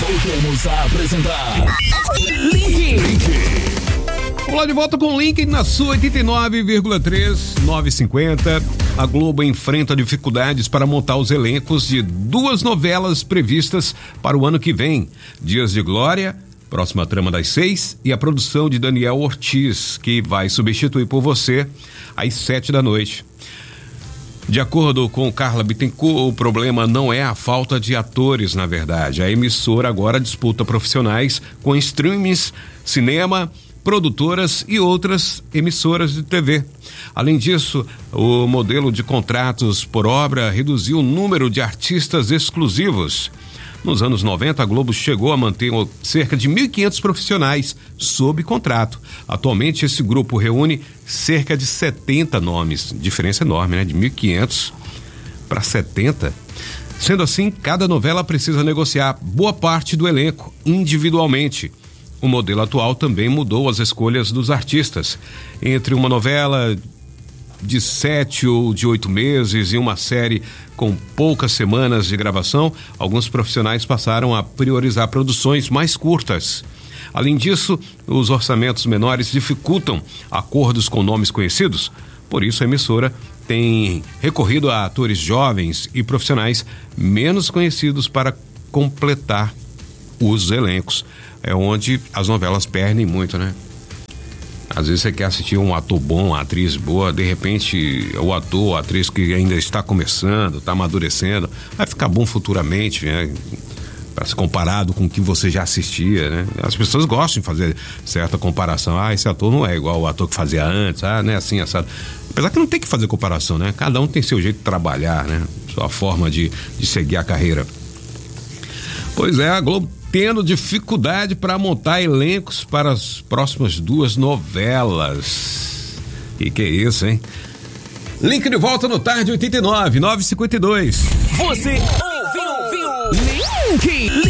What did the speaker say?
Voltamos a apresentar Link. Vamos lá de volta com o Link na sua 89,3, 950. A Globo enfrenta dificuldades para montar os elencos de duas novelas previstas para o ano que vem. Dias de Glória, próxima trama das 6, e a produção de Daniel Ortiz, que vai substituir Por Você às 7 da noite. De acordo com Carla Bittencourt, o problema não é a falta de atores, na verdade. A emissora agora disputa profissionais com streamings, cinema, produtoras e outras emissoras de TV. Além disso, o modelo de contratos por obra reduziu o número de artistas exclusivos. Nos anos 90, a Globo chegou a manter cerca de 1.500 profissionais sob contrato. Atualmente, esse grupo reúne cerca de 70 nomes. Diferença enorme, né? De 1.500 para 70. Sendo assim, cada novela precisa negociar boa parte do elenco individualmente. O modelo atual também mudou as escolhas dos artistas. Entre uma novela de 7 ou de 8 meses e uma série com poucas semanas de gravação, alguns profissionais passaram a priorizar produções mais curtas. Além disso, os orçamentos menores dificultam acordos com nomes conhecidos. Por isso, a emissora tem recorrido a atores jovens e profissionais menos conhecidos para completar os elencos. É onde as novelas perdem muito, né? Às vezes você quer assistir um ator bom, uma atriz boa, de repente o ator ou a atriz que ainda está começando, está amadurecendo, vai ficar bom futuramente, né? Para ser comparado com o que você já assistia, né? As pessoas gostam de fazer certa comparação. Esse ator não é igual o ator que fazia antes, né? Assim, assado. Apesar que não tem que fazer comparação, né? Cada um tem seu jeito de trabalhar, né? Sua forma de seguir a carreira. Pois é, a Globo tendo dificuldade para montar elencos para as próximas duas novelas. Que é isso, hein? Link de volta no Tarde 89, 952. Você ouviu Link.